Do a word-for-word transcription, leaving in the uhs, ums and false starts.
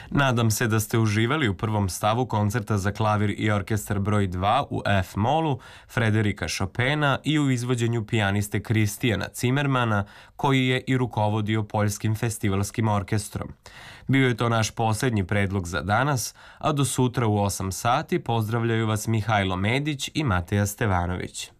Nadam se da ste uživali u prvom stavu koncerta za klavir i orkestar broj dva u F-molu Frederika Chopina i u izvođenju pijaniste Kristijana Cimermana, koji je i rukovodio Poljskim festivalskim orkestrom. Bio je to naš posljednji predlog za danas, a do sutra u osam sati pozdravljaju vas Mihajlo Medić i Mateja Stevanović.